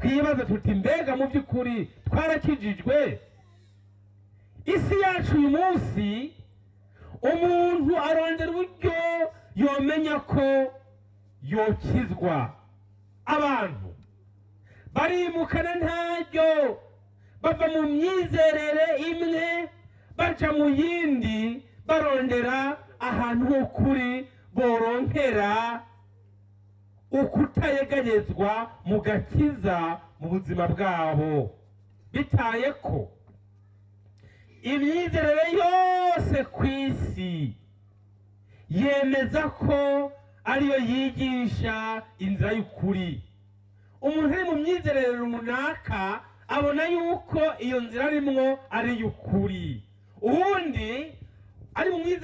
twibaza tuti mbega mu by'ukuri twarakijijwe? Isi yacu uyu munsi umuntu arondera uburyo yomenya ko yokizwa. Abantu barimukana ntaryo, bava mu myizerere imwe baja mu yindi, barondera ahantu h'ukuri boronkera ukutayeganyezwa mu gakiza mu buzima bwabo, bitaye ko imyizerere yose ku isi yemeza ko ariyo yigisha inzira y'ukuri. Umuntu ari mu myizerere runaka abona yuko iyo nzira arimwo ari y'ukuri, uwundi ari mu myizerere